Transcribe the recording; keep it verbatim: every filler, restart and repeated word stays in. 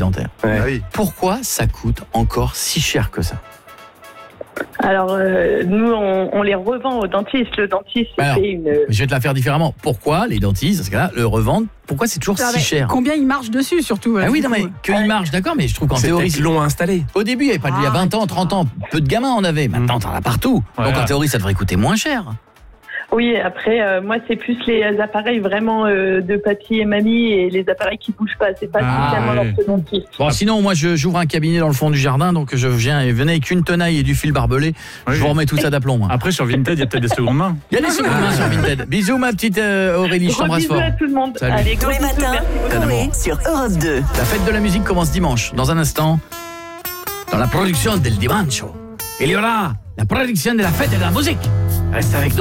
dentaire. Ouais. Ah oui. Pourquoi ça coûte encore si cher que ça ? Alors, euh, nous, on, on les revend au dentiste. Le dentiste, Alors, c'est une... Je vais te la faire différemment. Pourquoi les dentistes, dans ce cas-là, le revendent ? Pourquoi c'est toujours si cher ? Combien ils marchent dessus, surtout. Ah oui, non, mais qu'ils marchent, d'accord, mais je trouve qu'en C'est théorie. peut-être long à installer. Au début, il y avait pas de, il y a vingt ans, trente ans, peu de gamins en avaient. Maintenant, t'en as partout. Voilà. Donc en théorie, ça devrait coûter moins cher. Oui, après, euh, moi, c'est plus les appareils vraiment euh, de papy et mamie et les appareils qui bougent pas. C'est pas Ah, spécialement ouais. l'orthodontiste. Bon, sinon, moi, je, j'ouvre un cabinet dans le fond du jardin, donc je viens et venez avec une tenaille et du fil barbelé. Oui. Je vous remets tout ça d'aplomb, moi. Après, sur Vinted, il y a peut-être des secondes mains. Il y a des secondes mains sur Vinted. Bisous, ma petite euh, Aurélie, je Gros t'embrasse bisous fort. à tout le monde. Salut. Allez, Tous gros les bisous, matins, merci beaucoup. Coé sur Europe deux. La fête de la musique commence dimanche. Dans un instant, dans la production del Dimanche, il y aura la production de la fête de la musique. Reste avec nous.